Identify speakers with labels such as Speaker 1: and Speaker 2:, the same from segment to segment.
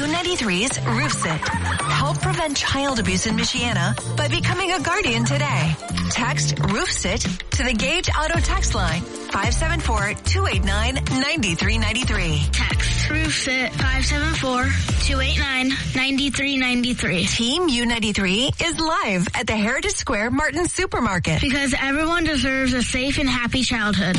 Speaker 1: U93's Roof Sit. Help prevent child abuse in Michiana by becoming a guardian today. Text Roof Sit to the Gage Auto text line 574-289-9393.
Speaker 2: Text Roof Sit 574-289-9393.
Speaker 1: Team U93 is live at the Heritage Square Martin Supermarket.
Speaker 2: Because everyone deserves a safe and happy childhood.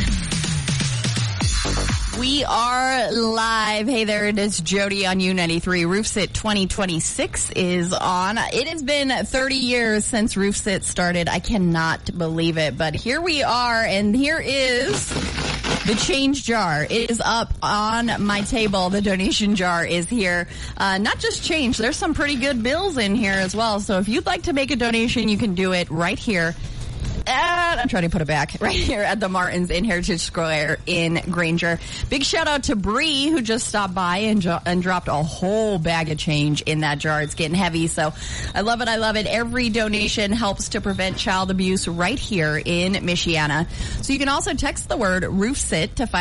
Speaker 3: We are live. Hey there, it is Jody on U93. Roof Sit 2026 is on. It has been 30 years since Roof Sit started. I cannot believe it, but here we are, and here is the change jar. It is up on my table. The donation jar is here. Not just change, there's some pretty good bills in here as well. So if you'd like to make a donation, you can do it right here. I'm trying to put it back right here at the Martins in Heritage Square in Granger. Big shout out to Bree, who just stopped by and dropped a whole bag of change in that jar. It's getting heavy, so I love it. I love it. Every donation helps to prevent child abuse right here in Michiana. So you can also text the word Roof Sit to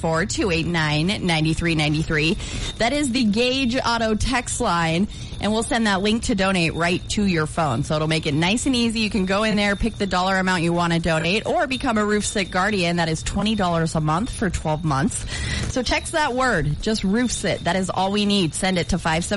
Speaker 3: 574-289-9393. That is the Gage Auto text line, and we'll send that link to donate right to your phone. So it'll make it nice and easy. You can go in there, pick the dollar amount you want to donate, or become a Roof Sit Guardian. That is $20 a month for 12 months. So text that word, just Roof Sit. That is all we need. Send it to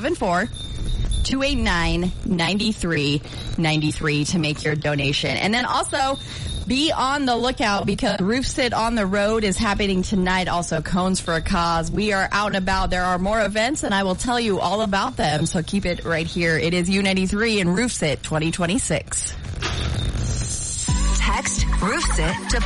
Speaker 3: 574-289-9393 to make your donation. And then also be on the lookout, because Roof Sit on the road is happening tonight. Also, Cones for a Cause. We are out and about. There are more events, and I will tell you all about them. So keep it right here. It is U93 and Roof Sit 2026.
Speaker 1: Text Roof Sit to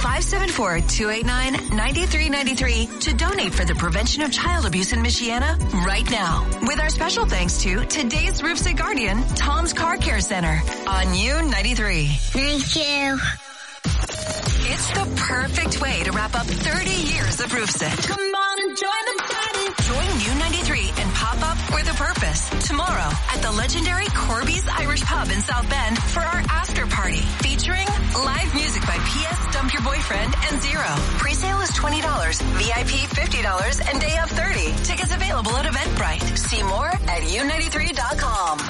Speaker 1: 574-289-9393 to donate for the prevention of child abuse in Michiana right now. With our special thanks to today's Roof Sit Guardian, Tom's Car Care Center on U93.
Speaker 2: Thank you.
Speaker 1: It's the perfect way to wrap up 30 years of Roof Sit.
Speaker 2: Come on and join the party.
Speaker 1: Join U93 and pop up with a purpose tomorrow at the legendary Corby's Irish Pub in South Bend for our after party featuring live music by P.S. Dump Your Boyfriend and Zero. Pre-sale is $20, VIP $50, and day of $30. Tickets available at Eventbrite. See more at U93.com.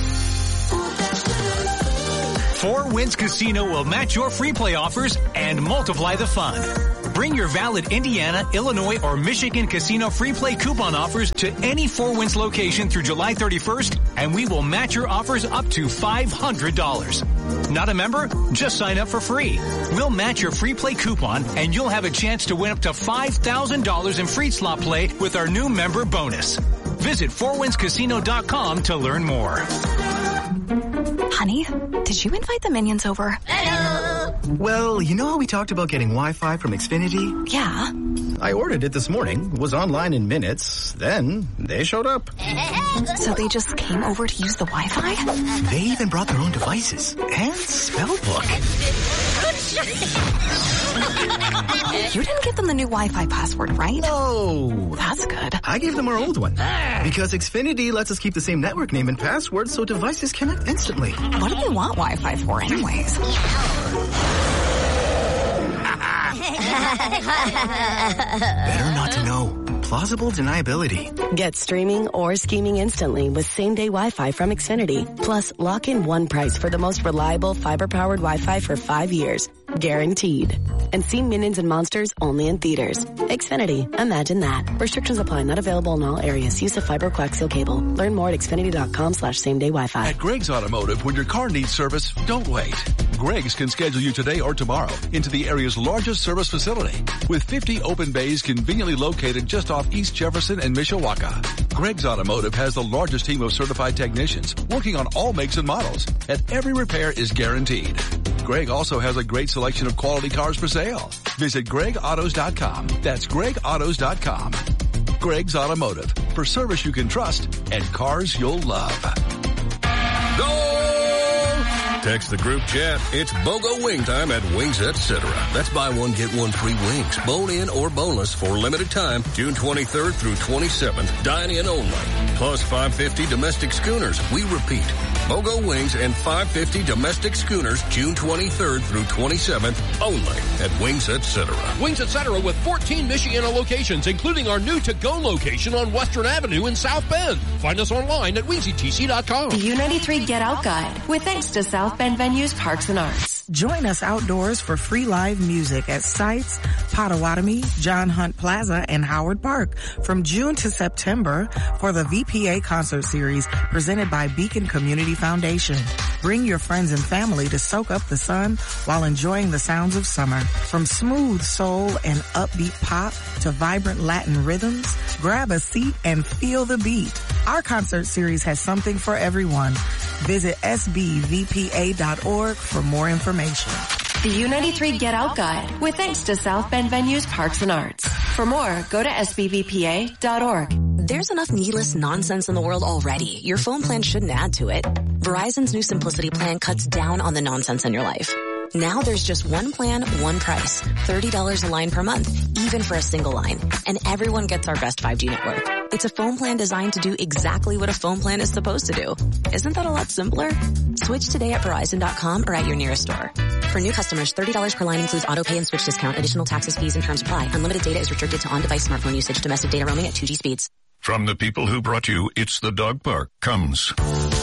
Speaker 4: Four Winds Casino will match your free play offers and multiply the fun. Bring your valid Indiana, Illinois, or Michigan casino free play coupon offers to any Four Winds location through July 31st, and we will match your offers up to $500. Not a member? Just sign up for free. We'll match your free play coupon, and you'll have a chance to win up to $5,000 in free slot play with our new member bonus. Visit fourwindscasino.com to learn more.
Speaker 1: Honey, did you invite the minions over?
Speaker 2: Hello.
Speaker 5: Well, you know how we talked about getting Wi-Fi from Xfinity?
Speaker 1: Yeah.
Speaker 5: I ordered it this morning, was online in minutes, then they showed up.
Speaker 1: So they just came over to use the Wi-Fi?
Speaker 5: They even brought their own devices and spell book.
Speaker 1: You didn't give them the new Wi-Fi password, right?
Speaker 5: No.
Speaker 1: That's good.
Speaker 5: I gave them our old one. Because Xfinity lets us keep the same network name and password so devices connect instantly.
Speaker 1: What do they want Wi-Fi for anyways?
Speaker 5: Better not to know. Plausible deniability.
Speaker 6: Get streaming or scheming instantly with same-day Wi-Fi from Xfinity. Plus, lock in one price for the most reliable fiber-powered Wi-Fi for 5 years. Guaranteed. And see Minions and Monsters only in theaters. Xfinity. Imagine that. Restrictions apply. Not available in all areas. Use of fiber coaxial cable. Learn more at xfinity.com/same-day Wi-Fi.
Speaker 7: At Greg's Automotive, when your car needs service, don't wait. Greg's can schedule you today or tomorrow into the area's largest service facility. With 50 open bays conveniently located just off East Jefferson and Mishawaka. Greg's Automotive has the largest team of certified technicians working on all makes and models, and every repair is guaranteed. Greg also has a great selection of quality cars for sale. Visit GregAutos.com. That's GregAutos.com. Greg's Automotive. For service you can trust and cars you'll love.
Speaker 8: Go Text the group chat. It's BOGO wing time at Wings Etc. That's buy one, get one free wings. Bone-in or boneless for limited time, June 23rd through 27th. Dine-in only. Plus 550 domestic schooners. We repeat, BOGO wings and 550 domestic schooners, June 23rd through 27th, only at Wings Etc.
Speaker 9: Wings Etc. with 14 Michiana locations, including our new to-go location on Western Avenue in South Bend. Find us online at WingsyTC.com.
Speaker 10: The U93 Get Out Guide, with thanks to South Bend Venues Parks and Arts.
Speaker 11: Join us outdoors for free live music at Sites, Potawatomi, John Hunt Plaza, and Howard Park from June to September for the VPA concert series presented by Beacon Community Foundation. Bring your friends and family to soak up the sun while enjoying the sounds of summer. From smooth soul and upbeat pop to vibrant Latin rhythms, grab a seat and feel the beat. Our concert series has something for everyone. Visit sbvpa.org for more information.
Speaker 10: The U93 Get Out Guide, with thanks to South Bend Venues Parks and Arts. For more, go to sbvpa.org.
Speaker 12: There's enough needless nonsense in the world already. Your phone plan shouldn't add to it. Verizon's new Simplicity plan cuts down on the nonsense in your life. Now there's just one plan, one price. $30 a line per month, even for a single line. And everyone gets our best 5G network. It's a phone plan designed to do exactly what a phone plan is supposed to do. Isn't that a lot simpler? Switch today at Verizon.com or at your nearest store. For new customers, $30 per line includes auto pay and switch discount. Additional taxes, fees, and terms apply. Unlimited data is restricted to on-device smartphone usage. Domestic data roaming at 2G speeds.
Speaker 13: From the people who brought you It's the Dog Park comes